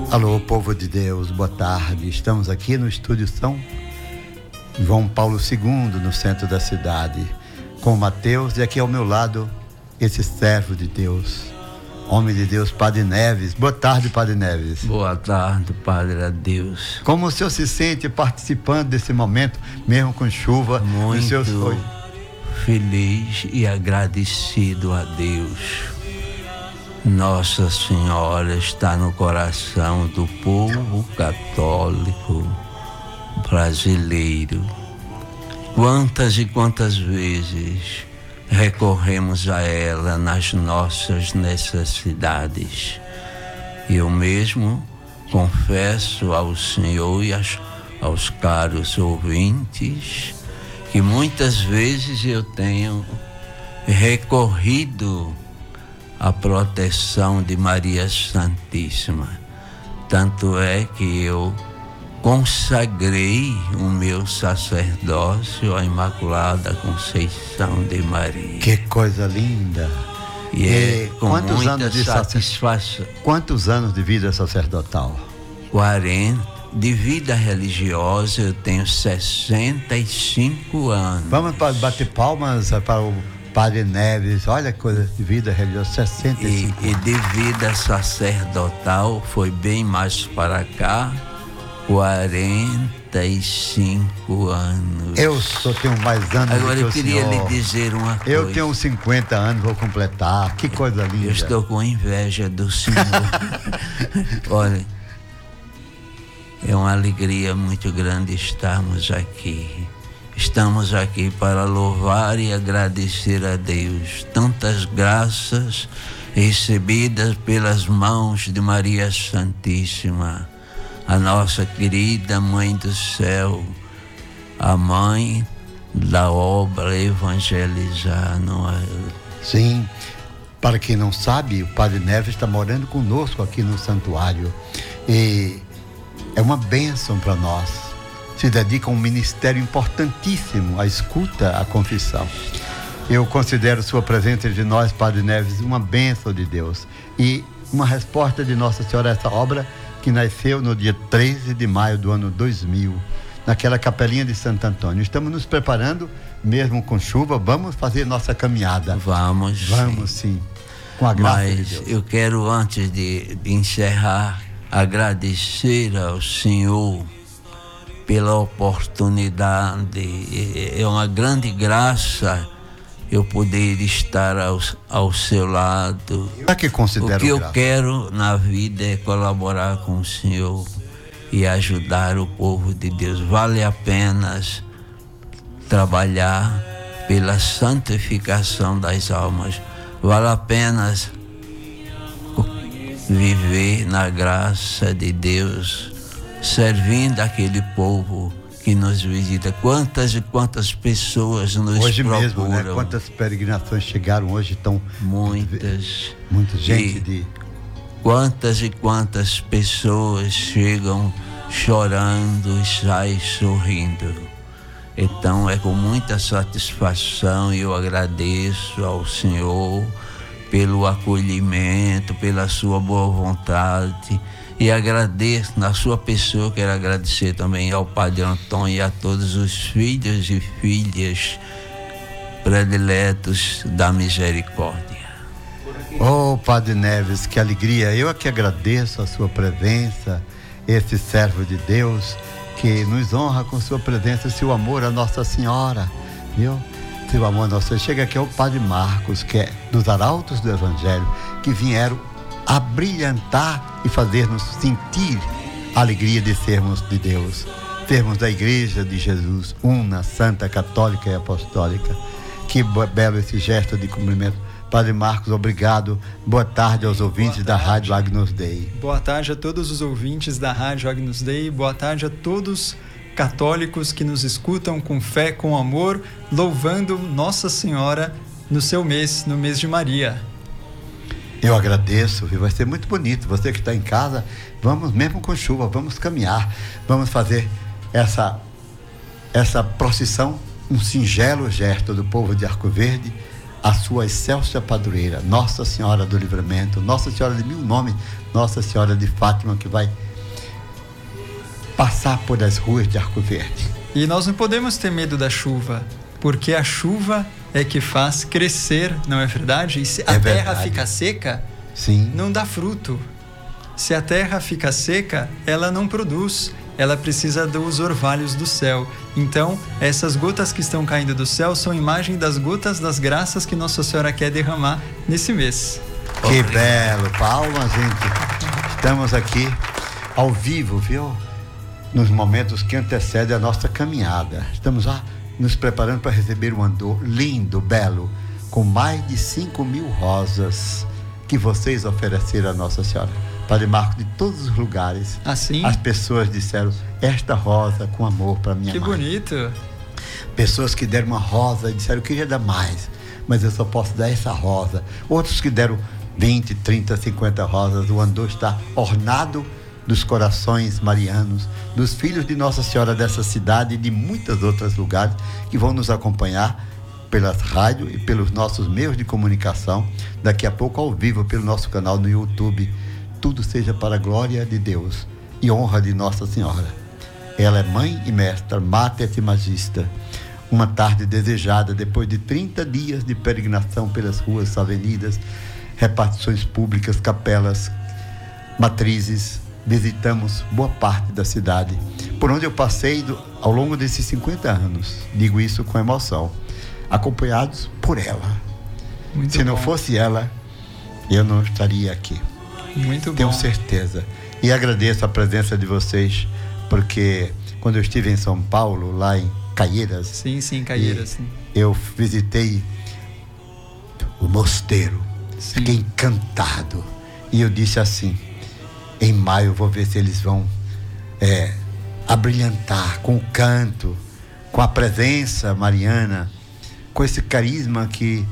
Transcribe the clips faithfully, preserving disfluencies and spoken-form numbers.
Alô, povo de Deus, boa tarde. Estamos aqui no estúdio São João Paulo segundo, no centro da cidade, com o Mateus, e aqui ao meu lado, esse servo de Deus, homem de Deus, Padre Neves. Boa tarde, Padre Neves. Boa tarde, Padre Adeus. Como o senhor se sente participando desse momento, mesmo com chuva? Muito senhor... feliz e agradecido a Deus. Nossa Senhora está no coração do povo católico brasileiro. Quantas e quantas vezes recorremos a ela nas nossas necessidades. Eu mesmo confesso ao Senhor e aos, aos caros ouvintes que muitas vezes eu tenho recorrido à proteção de Maria Santíssima. Tanto é que eu consagrei o meu sacerdócio à Imaculada Conceição de Maria. Que coisa linda! E, e é com quantos muita anos de satisfação. Sacer... Quantos anos de vida sacerdotal? quarenta. De vida religiosa eu tenho sessenta e cinco anos. Vamos bater palmas para o Padre Neves. Olha que coisa de vida religiosa, sessenta e cinco e, e de vida sacerdotal foi bem mais para cá, quarenta e cinco anos. Eu só tenho mais anos. Agora do que eu queria lhe dizer uma coisa. Eu tenho cinquenta anos, vou completar. Que coisa linda. Eu estou com inveja do Senhor. Olha, é uma alegria muito grande estarmos aqui. Estamos aqui para louvar e agradecer a Deus. Tantas graças recebidas pelas mãos de Maria Santíssima, a nossa querida Mãe do Céu, a mãe da obra evangelizar, não é? Sim. Para quem não sabe, o Padre Neves está morando conosco aqui no santuário. E é uma bênção para nós. Se dedica a um ministério importantíssimo, a escuta, a confissão. Eu considero sua presença entre nós, Padre Neves, uma bênção de Deus. E uma resposta de Nossa Senhora a essa obra que nasceu no dia treze de maio do ano dois mil, naquela capelinha de Santo Antônio. Estamos nos preparando, mesmo com chuva, vamos fazer nossa caminhada. Vamos. Vamos sim, sim com a graça Mas de Deus. Eu quero, antes de, de encerrar, agradecer ao Senhor pela oportunidade. É uma grande graça eu poder estar ao, ao seu lado. É que considero o que eu graça. quero na vida é colaborar com o Senhor e ajudar o povo de Deus. Vale a pena trabalhar pela santificação das almas. Vale a pena viver na graça de Deus, servindo aquele povo que nos visita. Quantas e quantas pessoas nos hoje procuram. Mesmo, né? Quantas peregrinações chegaram hoje, estão muitas. Muita gente e de... Quantas e quantas pessoas chegam chorando e saem sorrindo. Então é com muita satisfação e eu agradeço ao Senhor pelo acolhimento, pela sua boa vontade, e agradeço na sua pessoa, quero agradecer também ao Padre Antônio e a todos os filhos e filhas prediletos da misericórdia. Oh, Padre Neves, que alegria! Eu aqui agradeço a sua presença, esse servo de Deus que nos honra com sua presença, seu amor a Nossa Senhora, viu? Seu amor a Nossa Senhora. Chega aqui ao Padre Marcos, que é dos arautos do Evangelho, que vieram a brilhantar e fazer-nos sentir a alegria de sermos de Deus, sermos da Igreja de Jesus, una, santa, católica e apostólica. Que belo esse gesto de cumprimento. Padre Marcos, obrigado. Boa tarde aos ouvintes da Rádio Agnus Dei. Boa tarde a todos os ouvintes da Rádio Agnus Dei. Boa tarde a todos católicos que nos escutam com fé, com amor, louvando Nossa Senhora no seu mês, no mês de Maria. Eu agradeço, viu? Vai ser muito bonito. Você que está em casa, vamos, mesmo com chuva, vamos caminhar, vamos fazer essa, essa procissão, um singelo gesto do povo de Arco Verde, a sua excelsa padroeira, Nossa Senhora do Livramento, Nossa Senhora de Mil Nomes, Nossa Senhora de Fátima, que vai passar por as ruas de Arco Verde. E nós não podemos ter medo da chuva, porque a chuva é que faz crescer, não é verdade? E se a É terra verdade. fica seca, Sim. não dá fruto. Se a terra fica seca, ela não produz. Ela precisa dos orvalhos do céu. Então, essas gotas que estão caindo do céu são imagem das gotas das graças que Nossa Senhora quer derramar nesse mês. Que belo, palmas, gente. Estamos aqui ao vivo, viu? Nos momentos que antecedem a nossa caminhada. Estamos lá nos preparando para receber um andor lindo, belo, com mais de cinco mil rosas que vocês ofereceram a Nossa Senhora. Padre Marcos, de todos os lugares, Assim? as pessoas disseram, esta rosa com amor para minha Que mãe. bonito. Pessoas que deram uma rosa e disseram, eu queria dar mais, mas eu só posso dar essa rosa. Outros que deram vinte, trinta, cinquenta rosas. O andor está ornado dos corações marianos, dos filhos de Nossa Senhora dessa cidade e de muitos outros lugares que vão nos acompanhar pelas rádios e pelos nossos meios de comunicação, daqui a pouco ao vivo pelo nosso canal no YouTube. Tudo seja para a glória de Deus e honra de Nossa Senhora. Ela é mãe e mestra, mater e magista. Uma tarde desejada, depois de trinta dias de peregrinação pelas ruas, avenidas, repartições públicas, capelas, matrizes, visitamos boa parte da cidade, por onde eu passei do, ao longo desses cinquenta anos. Digo isso com emoção, acompanhados por ela. Muito Se não bom. fosse ela, eu não estaria aqui. Muito Tenho bom. certeza. E agradeço a presença de vocês, porque quando eu estive em São Paulo, lá em Caieiras, Sim, sim, Caieiras. Sim. eu visitei o mosteiro. Sim. Fiquei encantado. E eu disse assim, em maio eu vou ver se eles vão é, abrilhantar com o canto, com a presença mariana, com esse carisma que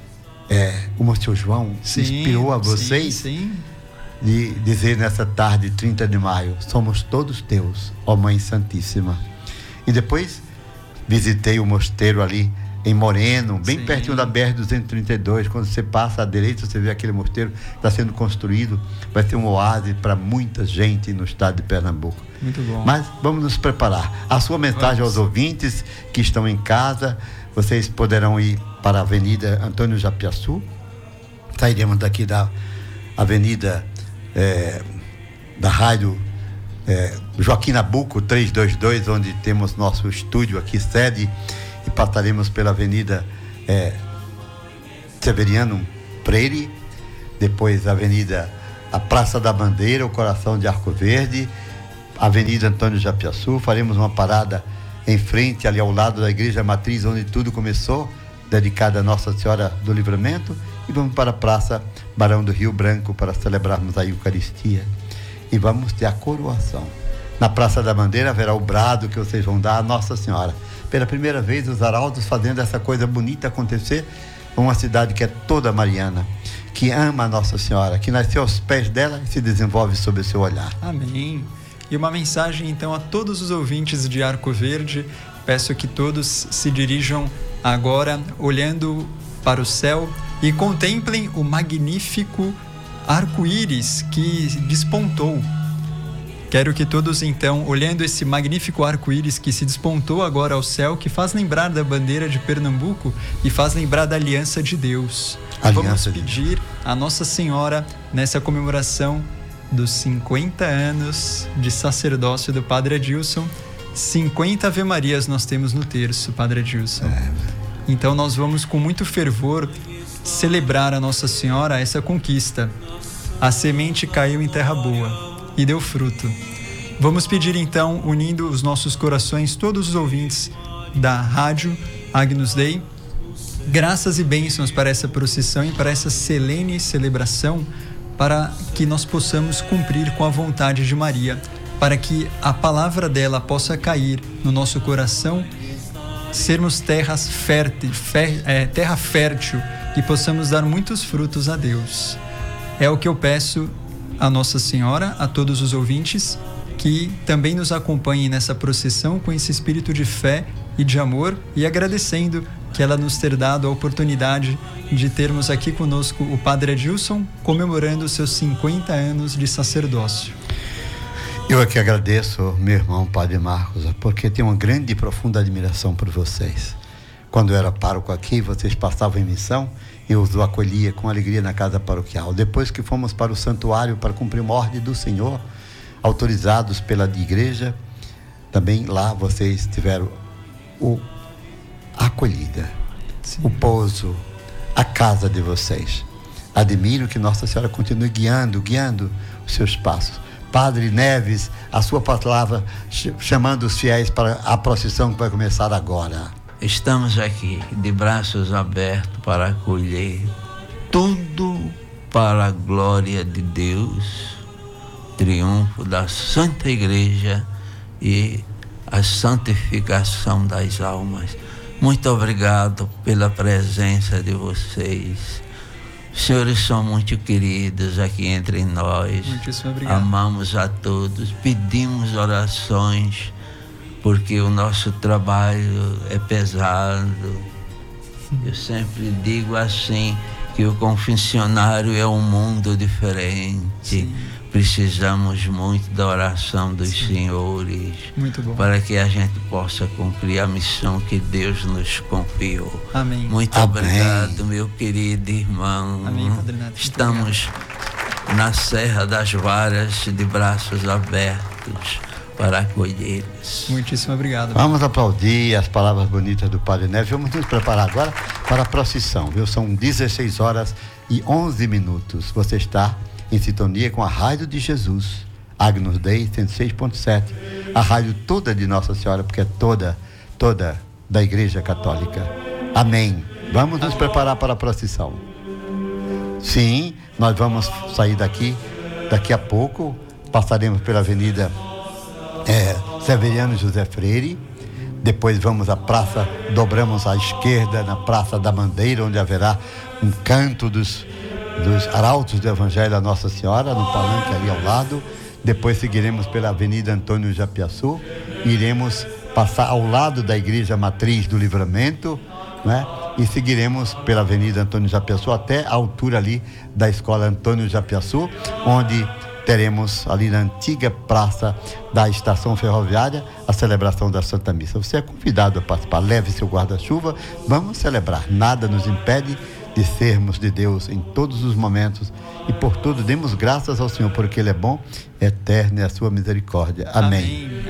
é, o Monsenhor João Sim, inspirou a vocês. Sim, sim. De dizer nessa tarde, trinta de maio, somos todos teus, ó Mãe Santíssima. E depois visitei o mosteiro ali em Moreno, bem Sim. pertinho da B R duzentos e trinta e dois. Quando você passa à direita, você vê aquele mosteiro que está sendo construído. Vai ser um oásis para muita gente no estado de Pernambuco. Muito bom. Mas vamos nos preparar. A sua mensagem Vamos. aos ouvintes que estão em casa, vocês poderão ir para a Avenida Antônio Japiaçu. Sairemos daqui da Avenida é, da Rádio é, Joaquim Nabuco trezentos e vinte e dois, onde temos nosso estúdio aqui, sede, e passaremos pela Avenida é, Severiano Freire, depois a Avenida a Praça da Bandeira, o coração de Arco Verde, Avenida Antônio Japiaçu. Faremos uma parada em frente, ali ao lado da Igreja Matriz, onde tudo começou, dedicada a Nossa Senhora do Livramento, e vamos para a Praça Barão do Rio Branco para celebrarmos a Eucaristia. E vamos ter a coroação. Na Praça da Bandeira haverá o brado que vocês vão dar a Nossa Senhora. Pela primeira vez, os arautos fazendo essa coisa bonita acontecer, uma cidade que é toda mariana, que ama a Nossa Senhora, que nasceu aos pés dela e se desenvolve sob o seu olhar. Amém. E uma mensagem então a todos os ouvintes de Arco Verde. Peço que todos se dirijam agora olhando para o céu e contemplem o magnífico arco-íris que despontou. Quero que todos então, olhando esse magnífico arco-íris que se despontou agora ao céu, que faz lembrar da bandeira de Pernambuco e faz lembrar da aliança de Deus. Aliança Vamos de pedir a Nossa Senhora nessa comemoração dos cinquenta anos de sacerdócio do Padre Adilson. cinquenta Ave Marias nós temos no terço, Padre Adilson. É. Então nós vamos com muito fervor celebrar a Nossa Senhora essa conquista. A semente caiu em terra boa e deu fruto. Vamos pedir então, unindo os nossos corações, todos os ouvintes da rádio Agnus Dei, graças e bênçãos para essa procissão e para essa solene celebração, para que nós possamos cumprir com a vontade de Maria, para que a palavra dela possa cair no nosso coração, sermos terras fértil, fé, é, terra fértil e possamos dar muitos frutos a Deus. É o que eu peço a Nossa Senhora, a todos os ouvintes, que também nos acompanhem nessa procissão com esse espírito de fé e de amor, e agradecendo que ela nos ter dado a oportunidade de termos aqui conosco o Padre Adilson, comemorando seus cinquenta anos de sacerdócio. Eu aqui agradeço, meu irmão Padre Marcos, porque tenho uma grande e profunda admiração por vocês. Quando eu era pároco aqui, vocês passavam em missão, eu os acolhia com alegria na casa paroquial. Depois que fomos para o santuário para cumprir uma ordem do Senhor, autorizados pela igreja, também lá vocês tiveram o, a acolhida, Sim. o pouso, a casa de vocês. Admiro que Nossa Senhora continue guiando, guiando os seus passos. Padre Neves, a sua palavra chamando os fiéis para a procissão que vai começar agora. Estamos aqui de braços abertos para acolher tudo para a glória de Deus, triunfo da Santa Igreja e a santificação das almas. Muito obrigado pela presença de vocês. Os senhores são muito queridos aqui entre nós. Muitíssimo obrigado. Amamos a todos, pedimos orações, porque o nosso trabalho é pesado. Eu sempre digo assim, que o confessionário é um mundo diferente. Sim. Precisamos muito da oração dos Sim. senhores, muito bom. Para que a gente possa cumprir a missão que Deus nos confiou. Amém. Muito Amém. Obrigado, meu querido irmão. Amém, Padre Neto. Estamos na Serra das Varas, de braços abertos para acolhê-los. Muitíssimo obrigado. Vamos aplaudir as palavras bonitas do Padre Neves. Vamos nos preparar agora para a procissão, viu? São dezesseis horas e onze minutos. Você está em sintonia com a Rádio de Jesus, Agnus Dei cento e seis ponto sete, a rádio toda de Nossa Senhora, porque é toda, toda da Igreja Católica. Amém. Vamos nos preparar para a procissão. Sim, nós vamos sair daqui, daqui a pouco, passaremos pela Avenida é, Severiano José Freire, depois vamos à praça, dobramos à esquerda, na Praça da Bandeira, onde haverá um canto dos dos arautos do Evangelho da Nossa Senhora, no palanque ali ao lado. Depois seguiremos pela Avenida Antônio Japiaçu, iremos passar ao lado da Igreja Matriz do Livramento, né? E seguiremos pela Avenida Antônio Japiaçu até a altura ali da Escola Antônio Japiaçu, onde teremos ali na antiga praça da Estação Ferroviária a celebração da Santa Missa. Você é convidado a participar, leve seu guarda-chuva, vamos celebrar, nada nos impede de sermos de Deus em todos os momentos e por tudo demos graças ao Senhor, porque Ele é bom, eterno é a sua misericórdia. Amém. Amém.